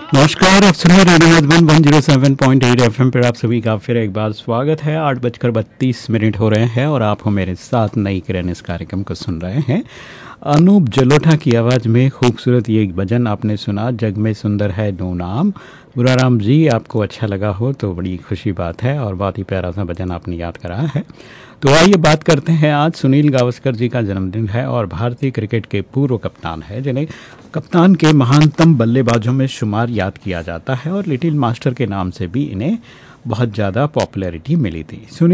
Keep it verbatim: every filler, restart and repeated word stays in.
नमस्कार, आप सुन रहे हैं radio Madhuban one zero seven point eight FM पर। आप सभी का फिर एक बार स्वागत है। आठ बजकर बत्तीस मिनट हो रहे हैं और आप हो मेरे साथ नई किरण इस कार्यक्रम को सुन रहे हैं। अनूप जलोटा की आवाज़ में खूबसूरत ये एक भजन आपने सुना, जग में सुंदर है नो नाम। बुराराम जी, आपको अच्छा लगा हो तो बड़ी खुशी बात है और बहुत ही प्यारा सा भजन आपने याद कराया है। तो आइए बात करते हैं। आज सुनील गावस्कर जी का जन्मदिन है और भारतीय क्रिकेट के पूर्व कप्तान है, जिन्हें कप्तान के महानतम बल्लेबाजों में शुमार याद किया जाता है और लिटिल मास्टर के नाम से भी इन्हें बहुत ज़्यादा पॉपुलैरिटी मिली थी। सुनील